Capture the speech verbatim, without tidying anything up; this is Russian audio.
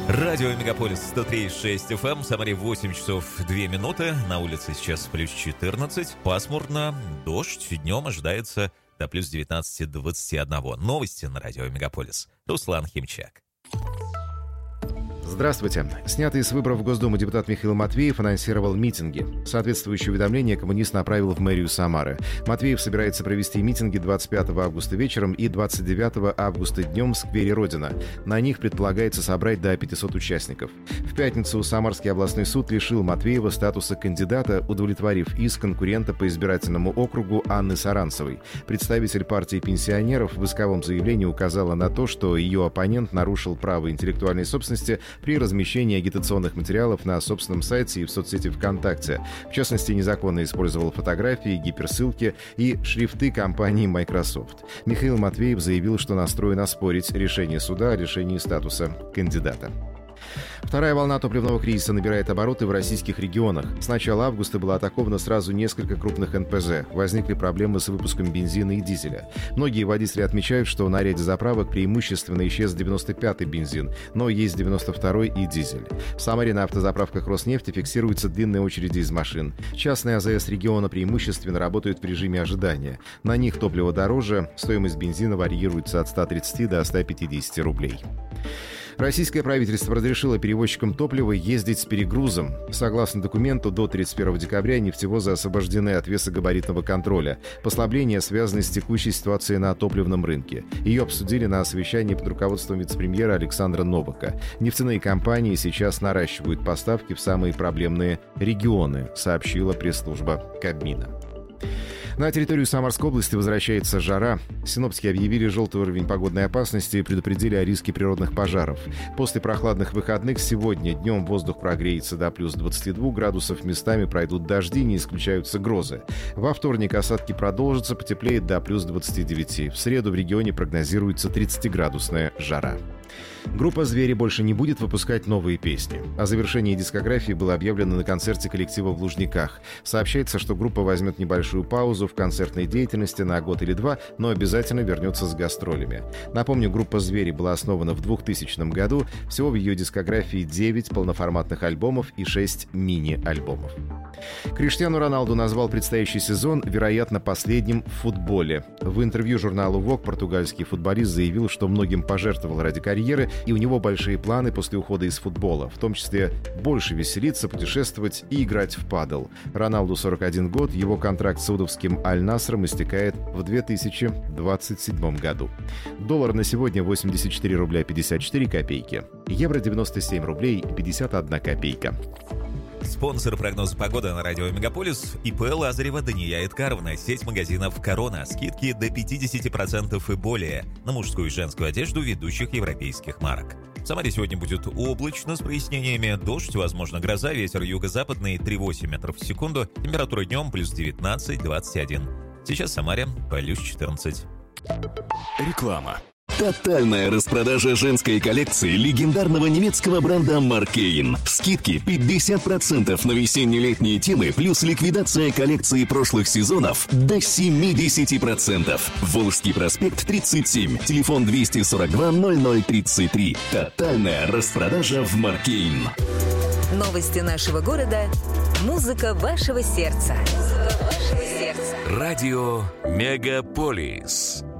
Радио Мегаполис сто три и шесть эф эм, в Самаре восемь часов две минуты, на улице сейчас плюс четырнадцать, пасмурно, дождь, днем ожидается до плюс девятнадцать двадцать один. Новости на Радио Мегаполис. Руслан Химчак. Здравствуйте. Снятый с выборов в Госдуму депутат Михаил Матвеев анонсировал митинги. Соответствующее уведомление коммунист направил в мэрию Самары. Матвеев собирается провести митинги двадцать пятого августа вечером и двадцать девятого августа днем в сквере Родина. На них предполагается собрать до пятисот участников. В пятницу Самарский областной суд лишил Матвеева статуса кандидата, удовлетворив иск конкурента по избирательному округу Анны Саранцевой. Представитель партии пенсионеров в исковом заявлении указала на то, что ее оппонент нарушил право интеллектуальной собственности при размещении агитационных материалов на собственном сайте и в соцсети ВКонтакте. В частности, незаконно использовал фотографии, гиперссылки и шрифты компании Microsoft. Михаил Матвеев заявил, что настроен оспорить решение суда о лишении статуса кандидата. Вторая волна топливного кризиса набирает обороты в российских регионах. С начала августа было атаковано сразу несколько крупных эн пэ зэ. Возникли проблемы с выпуском бензина и дизеля. Многие водители отмечают, что на ряде заправок преимущественно исчез девяносто пятый бензин, но есть девяносто второй и дизель. В Самаре на автозаправках Роснефти фиксируются длинные очереди из машин. Частные а зэ эс региона преимущественно работают в режиме ожидания. На них топливо дороже, стоимость бензина варьируется от ста тридцати до ста пятидесяти рублей. Российское правительство разрешило перевозчикам топлива ездить с перегрузом. Согласно документу, до тридцать первого декабря нефтевозы освобождены от весогабаритного контроля. Послабления связаны с текущей ситуацией на топливном рынке. Ее обсудили на совещании под руководством вице-премьера Александра Новака. Нефтяные компании сейчас наращивают поставки в самые проблемные регионы, сообщила пресс-служба Кабмина. На территорию Самарской области возвращается жара. Синоптики объявили желтый уровень погодной опасности и предупредили о риске природных пожаров. После прохладных выходных сегодня днем воздух прогреется до плюс двадцати двух градусов, местами пройдут дожди, не исключаются грозы. Во вторник осадки продолжатся, потеплеет до плюс двадцати девяти. В среду в регионе прогнозируется тридцатиградусная жара. Группа «Звери» больше не будет выпускать новые песни. О завершении дискографии было объявлено на концерте коллектива в Лужниках. Сообщается, что группа возьмет небольшую паузу в концертной деятельности на год или два, но обязательно вернется с гастролями. Напомню, группа «Звери» была основана в двухтысячном году. Всего в ее дискографии девять полноформатных альбомов и шесть мини-альбомов. Криштиану Роналду назвал предстоящий сезон, вероятно, последним в футболе. В интервью журналу Vogue португальский футболист заявил, что многим пожертвовал ради карьеры, и у него большие планы после ухода из футбола, в том числе больше веселиться, путешествовать и играть в падл. Роналду сорок один год, его контракт с саудовским Аль-Насром истекает в две тысячи двадцать седьмом году. Доллар на сегодня восемьдесят четыре рубля пятьдесят четыре копейки, евро девяносто семь рублей и пятьдесят одна копейка. Спонсор прогноза погоды на радио Мегаполис — ИП Лазарева Дания Эдгаровна, сеть магазинов «Корона». Скидки до пятьдесят процентов и более на мужскую и женскую одежду ведущих европейских марок. В Самаре сегодня будет облачно с прояснениями, дождь, возможно гроза, ветер юго-западный три-восемь метров в секунду, температура днем плюс девятнадцать — двадцать один. Сейчас в Самаре плюс четырнадцать. Реклама. Тотальная распродажа женской коллекции легендарного немецкого бренда Маркейн. Скидки пятьдесят процентов на весенне-летние темы плюс ликвидация коллекции прошлых сезонов до семьдесят процентов. Волжский проспект тридцать семь, телефон двести сорок два ноль ноль тридцать три. Тотальная распродажа в Маркейн. Новости нашего города. Музыка вашего сердца. Музыка вашего сердца. Радио Мегаполис.